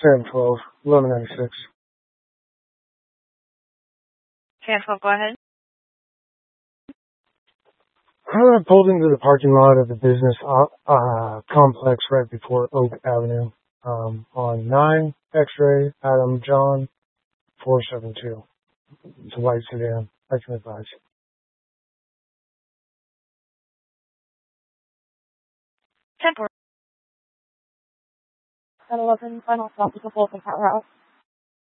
Sam 12, 1196. Sam 12, go ahead. I pulled into the parking lot of the business complex right before Oak Avenue on 9 X-ray Adam John 472. It's a white sedan. I can advise. 10-4. At 11, final stop is a Fulton Powerhouse.